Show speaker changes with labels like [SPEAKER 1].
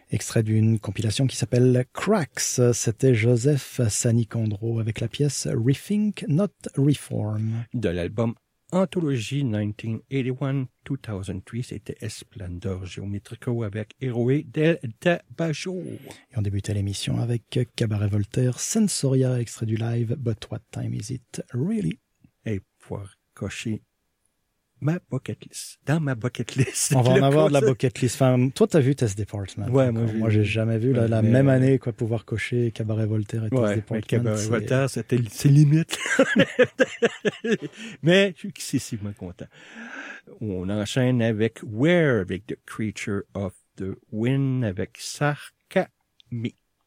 [SPEAKER 1] Extrait d'une compilation qui s'appelle Cracks. C'était Joseph Sanicandro avec la pièce Rethink Not Reform.
[SPEAKER 2] De l'album Anthologie 1981-2003, c'était Esplendor Geometrico avec Héroé del Tabajo.
[SPEAKER 1] Et on débutait l'émission avec Cabaret Voltaire, Sensoria, extrait du live But What Time Is It Really?
[SPEAKER 2] Et pouvoir cocher ma bucket list. Dans ma bucket list.
[SPEAKER 1] On va en avoir de la bucket list. Enfin, toi, t'as vu Test Department.
[SPEAKER 2] Ouais,
[SPEAKER 1] moi, j'ai jamais vu la même année, quoi, pouvoir cocher Cabaret Voltaire et Test Department.
[SPEAKER 2] Cabaret Voltaire, c'est limite. Mais je suis excessivement content. On enchaîne avec Where, avec The Creature of the Wind, avec Sarkami.